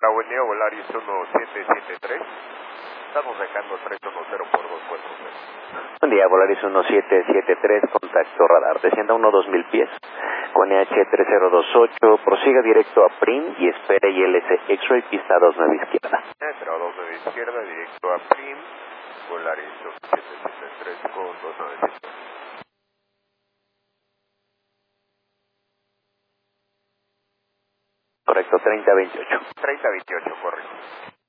buen día, Volaris 1773. Estamos dejando 310 por 240. Buen día, Volaris 1773, contacto radar. Descienda 2000 pies con EH3028, prosiga directo a PRIM y espere ILS X-Ray, pista 29 izquierda. 29 izquierda, directo a PRIM, Volaris 1773 con 295. Correcto, 3028. 3028, correcto.